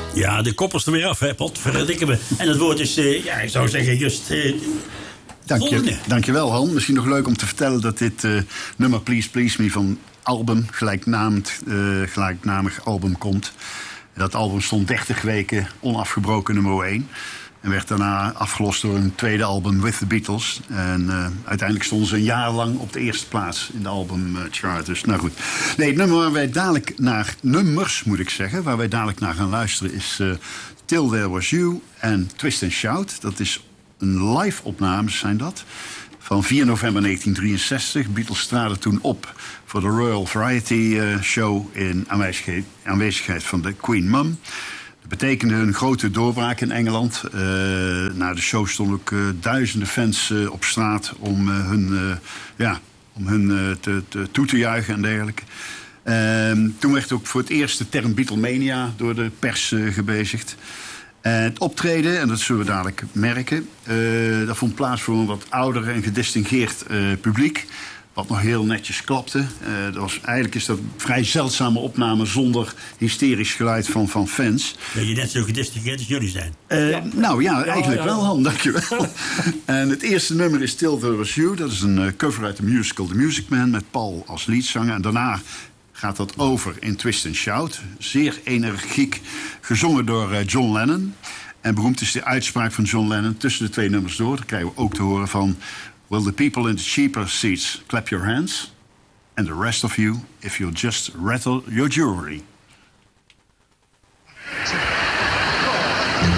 Ja, de koppels er weer af, hè, Pot. Verdikken me. En het woord is, ik zou zeggen, just... Dank je wel, Han. Misschien nog leuk om te vertellen dat dit nummer Please Please Me van album, gelijknamig album komt. Dat album stond 30 weken onafgebroken nummer 1. En werd daarna afgelost door een tweede album With the Beatles. En uiteindelijk stonden ze een jaar lang op de eerste plaats in de albumchart. Dus nou goed. Nee, het nummer waar wij dadelijk naar... Nummers, moet ik zeggen, waar wij dadelijk naar gaan luisteren is Till There Was You en Twist and Shout. Dat is een live opnames zijn dat. Van 4 november 1963. Beatles traden toen op voor de Royal Variety Show in aanwezigheid van de Queen Mum. Dat betekende een grote doorbraak in Engeland. Na de show stonden ook duizenden fans op straat om hun toe te juichen en dergelijke. Toen werd ook voor het eerst de term Beatlemania door de pers gebezigd. Het optreden, en dat zullen we dadelijk merken, dat vond plaats voor een wat ouder en gedistingeerd publiek. Wat nog heel netjes klapte. Eigenlijk is dat een vrij zeldzame opname zonder hysterisch geluid van fans. Dat je net zo gedistingeerd als jullie zijn. Nou ja, eigenlijk wel, Han, dankjewel. En het eerste nummer is Till There Was You. Dat is een cover uit de musical The Music Man met Paul als leadzanger. En daarna gaat dat over in Twist and Shout. Zeer energiek, gezongen door John Lennon. En beroemd is de uitspraak van John Lennon tussen de twee nummers door. Daar krijgen we ook te horen van... Will the people in the cheaper seats clap your hands? And the rest of you, if you'll just rattle your jewelry.